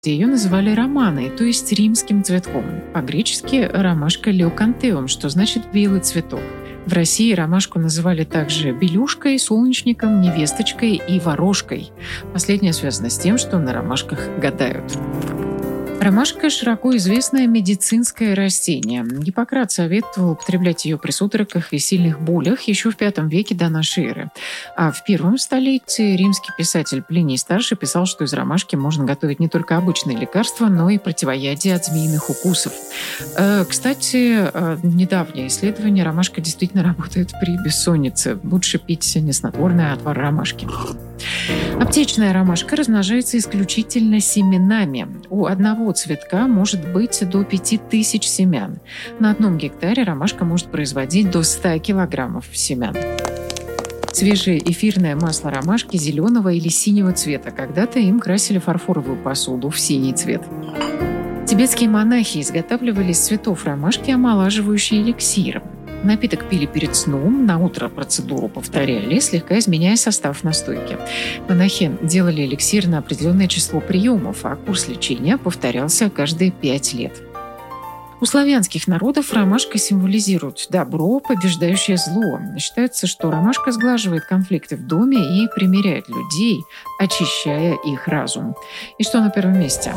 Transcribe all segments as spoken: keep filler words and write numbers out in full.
Ее называли романой, то есть римским цветком. По-гречески ромашка леокантеум, что значит белый цветок. В России ромашку называли также белюшкой, солнечником, невесточкой и ворожкой. Последнее связано с тем, что на ромашках гадают. Ромашка – широко известное медицинское растение. Гиппократ советовал употреблять ее при судорогах и сильных болях еще в пятом веке до нашей эры. А в первом столетии римский писатель Плиний Старший писал, что из ромашки можно готовить не только обычные лекарства, но и противоядие от змеиных укусов. Кстати, недавнее исследование: ромашка действительно работает при бессоннице. Лучше пить не снотворное, а отвар ромашки. Аптечная ромашка размножается исключительно семенами. У одного цветка может быть до пяти тысяч семян. На одном гектаре ромашка может производить до ста килограммов семян. Свежее эфирное масло ромашки зеленого или синего цвета. Когда-то им красили фарфоровую посуду в синий цвет. Тибетские монахи изготавливали из цветов ромашки омолаживающий эликсир. Напиток пили перед сном, на утро процедуру повторяли, слегка изменяя состав настойки. Монахи делали эликсир на определенное число приемов, а курс лечения повторялся каждые пять лет. У славянских народов ромашка символизирует добро, побеждающее зло. Считается, что ромашка сглаживает конфликты в доме и примиряет людей, очищая их разум. И что на первом месте?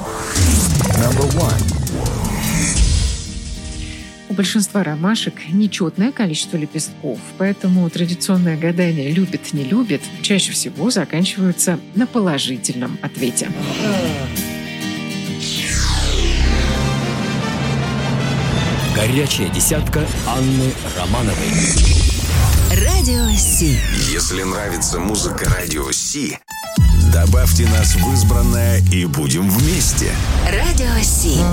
У большинства ромашек нечетное количество лепестков, поэтому традиционное гадание «любит, не любит» чаще всего заканчиваются на положительном ответе. Горячая десятка Анны Романовой. Радио Си. Если нравится музыка Радио Си, добавьте нас в избранное и будем вместе. Радио Си.